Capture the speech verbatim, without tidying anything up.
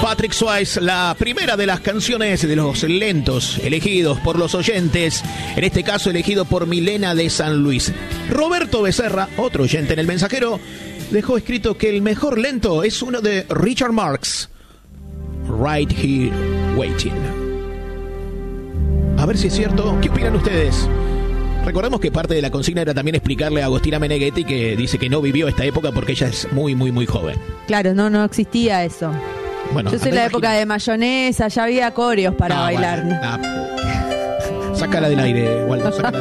Patrick Swayze, la primera de las canciones de los lentos elegidos por los oyentes, en este caso elegido por Milena de San Luis. Roberto Becerra, otro oyente en El Mensajero, dejó escrito que el mejor lento es uno de Richard Marx, Right Here Waiting. A ver si es cierto. ¿Qué opinan ustedes? Recordemos que parte de la consigna era también explicarle a Agostina Meneghetti, que dice que no vivió esta época porque ella es muy, muy, muy joven. Claro, no, no existía eso. Bueno, yo soy la época de mayonesa, ya había coreos para no, bailar. Bueno, no. Sácala del aire, Waldo, sácala